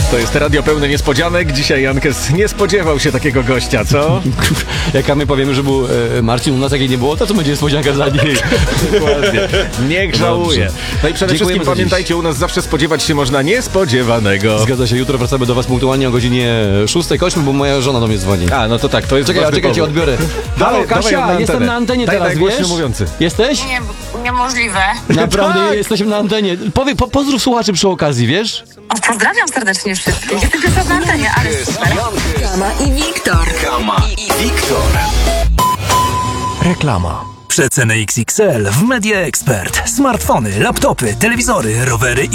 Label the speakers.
Speaker 1: To jest radio pełne niespodzianek. Dzisiaj Jankes nie spodziewał się takiego gościa, co?
Speaker 2: Jak my powiemy, że był Marcin u nas, jak jej nie było, to co będzie niespodzianka za niej?
Speaker 1: Dokładnie. Niech żałuje. No i przede
Speaker 2: Dziękujemy
Speaker 1: wszystkim
Speaker 2: za
Speaker 1: pamiętajcie, u nas zawsze spodziewać się można niespodziewanego.
Speaker 2: Zgadza się, jutro wracamy do was punktualnie o godzinie 6. Kończmy, bo moja żona do mnie dzwoni.
Speaker 1: A, no to tak, to jest
Speaker 2: Czekaj,
Speaker 1: ważny
Speaker 2: cię
Speaker 1: powód.
Speaker 2: odbiorę. Halo, Kasia, jestem na antenie
Speaker 1: Daj,
Speaker 2: teraz,
Speaker 1: daj, głośno
Speaker 2: wiesz?
Speaker 1: mówiący.
Speaker 2: Jesteś?
Speaker 3: Niemożliwe.
Speaker 2: Naprawdę,
Speaker 1: Tak.
Speaker 2: jesteśmy na antenie. Pozdrów słuchaczy przy okazji, wiesz?
Speaker 3: Pozdrawiam serdecznie wszystkich. Jestem pierwsza na antenie, ale super.
Speaker 4: Kama i Wiktor.
Speaker 5: Reklama. Przeceny XXL w Media Expert. Smartfony, laptopy, telewizory, rowery